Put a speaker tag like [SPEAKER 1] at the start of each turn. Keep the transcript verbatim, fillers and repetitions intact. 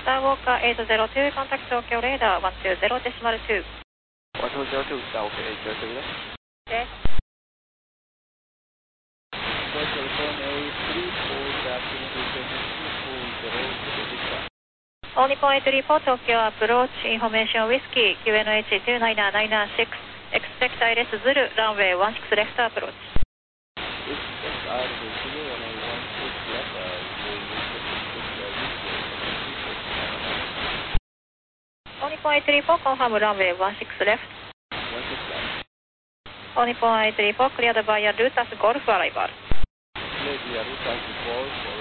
[SPEAKER 1] Star Walker eight zero two, contact Tokyo radar one two zero decimal two.
[SPEAKER 2] one two zero two, Star Walker eight zero two です。
[SPEAKER 1] です。All Nippon eight three four, Tokyo approach, information whiskey, Q N H two nine nine six, expect I L S Zulu, runway one six left approach.
[SPEAKER 2] Expect I L S Zulu, runway one six left,
[SPEAKER 1] All Nippon eight three four, confirm runway one six left.
[SPEAKER 2] one six left.
[SPEAKER 1] All Nippon eight three four, cleared via Lutas Golf arrival.
[SPEAKER 2] Cleared via Lutas Golf.